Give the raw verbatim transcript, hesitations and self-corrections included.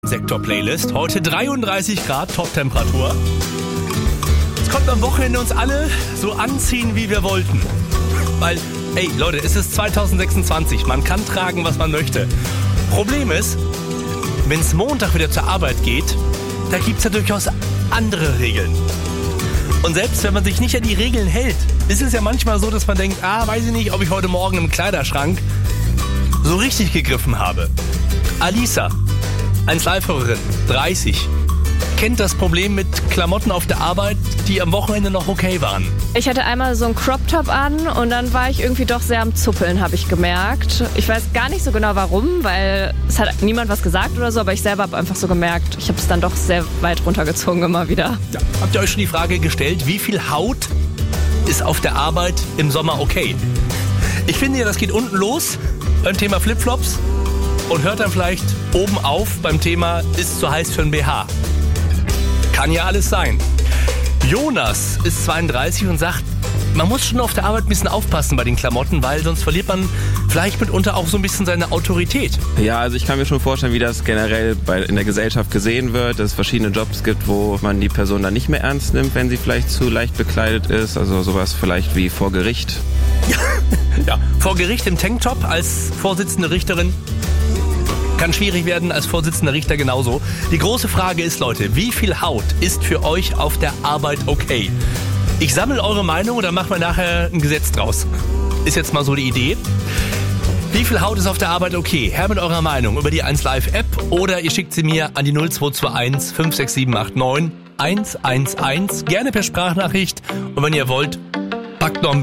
Privatsektor-Playlist. Heute dreiunddreißig Grad, Top-Temperatur. Jetzt konnten wir am Wochenende uns alle so anziehen, wie wir wollten. Weil, ey Leute, es ist zweitausendsechsundzwanzig. Man kann tragen, was man möchte. Problem ist, wenn es Montag wieder zur Arbeit geht, da gibt es ja durchaus andere Regeln. Und selbst wenn man sich nicht an die Regeln hält, ist es ja manchmal so, dass man denkt, ah, weiß ich nicht, ob ich heute Morgen im Kleiderschrank so richtig gegriffen habe. Alisa, eins Live-Hörerin, dreißig, kennt das Problem mit Klamotten auf der Arbeit, die am Wochenende noch okay waren. Ich hatte einmal so einen Crop-Top an und dann war ich irgendwie doch sehr am Zuppeln, habe ich gemerkt. Ich weiß gar nicht so genau warum, weil es hat niemand was gesagt oder so, aber ich selber habe einfach so gemerkt, ich habe es dann doch sehr weit runtergezogen immer wieder. Ja. Habt ihr euch schon die Frage gestellt, wie viel Haut ist auf der Arbeit im Sommer okay? Ich finde ja, das geht unten los beim Thema Flipflops und hört dann vielleicht oben auf beim Thema ist zu heiß für ein B H. Kann ja alles sein. Jonas ist zweiunddreißig und sagt, man muss schon auf der Arbeit ein bisschen aufpassen bei den Klamotten, weil sonst verliert man vielleicht mitunter auch so ein bisschen seine Autorität. Ja, also ich kann mir schon vorstellen, wie das generell bei, in der Gesellschaft gesehen wird, dass es verschiedene Jobs gibt, wo man die Person dann nicht mehr ernst nimmt, wenn sie vielleicht zu leicht bekleidet ist. Also sowas vielleicht wie vor Gericht. Ja, vor Gericht im Tanktop als Vorsitzende Richterin. Kann schwierig werden, als Vorsitzender Richter genauso. Die große Frage ist, Leute, wie viel Haut ist für euch auf der Arbeit okay? Ich sammle eure Meinung und dann machen wir nachher ein Gesetz draus. Ist jetzt mal so die Idee. Wie viel Haut ist auf der Arbeit okay? Her mit eurer Meinung über die eins Live App oder ihr schickt sie mir an die null zwei zwei eins fünf sechs sieben acht neun eins eins eins. Gerne per Sprachnachricht. Und wenn ihr wollt, packt noch ein